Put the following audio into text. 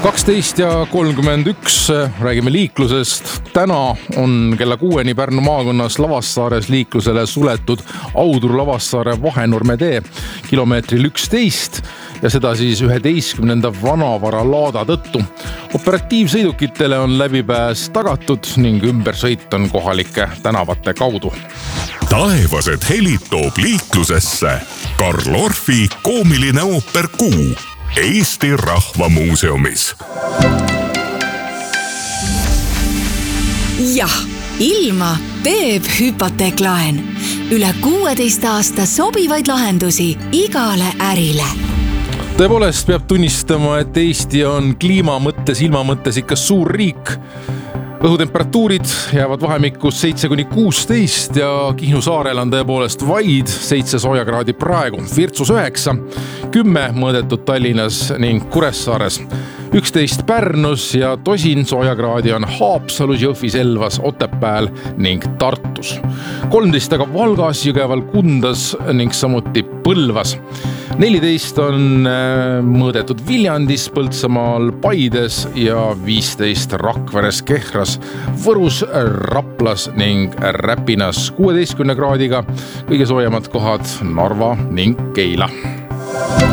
12:31 räägime liiklusest. Täna on kella 6 Pärnu maakonnas Lavassaares liiklusele suletud Audru-Lavassaare Vahenurme tee kilomeetril 11 ja seda siis 11. vanavara laada tõttu. Operatiivsõidukitele on läbipääs tagatud ning ümbersõit on kohalike tänavate kaudu. Taevased helid toob liiklusesse Karl Orfi koomiline ooper Kuu Eesti Rahvamuuseumis. Jah, ilma teeb hüpoteeklaen. Üle 16 aasta sobivaid lahendusi igale ärile. Tõepoolest peab tunnistama, et Eesti on kliima mõttes, ilma mõttes ikka suur riik. Õhutemperatuurid jäävad vahemikus 7–16 ja Kihnu saarel on tõepoolest vaid 7 soojakraadi praegu, Virtsus 9, 10 mõõdetud Tallinnas ning Kuressaares, 11 Pärnus ja tosin soojakraadi on Haapsalus, Jõhvis, Elvas, Otepääl ning Tartus. 13 aga Valgas, Jõgeval, Kundas ning samuti Põlvas. 14 on mõõdetud Viljandis, Põltsamaal, Paides ja 15 Rakveres, Kehras, Võrus, Raplas ning Räpinas. 16 kraadiga kõige soojemad kohad Narva ning Keila.